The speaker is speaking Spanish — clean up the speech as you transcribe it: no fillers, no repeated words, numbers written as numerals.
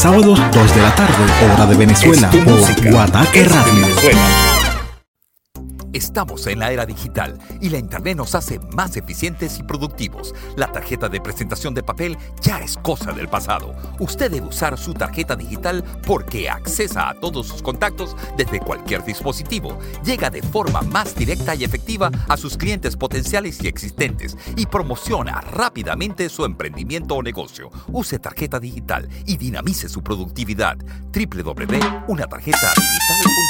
sábados 2 de la tarde, hora de Venezuela, por Guataque Radio. Estamos en la era digital y la Internet nos hace más eficientes y productivos. La tarjeta de presentación de papel ya es cosa del pasado. Usted debe usar su tarjeta digital porque accesa a todos sus contactos desde cualquier dispositivo. Llega de forma más directa y efectiva a sus clientes potenciales y existentes y promociona rápidamente su emprendimiento o negocio. Use tarjeta digital y dinamice su productividad. www.unatarjetadigital.com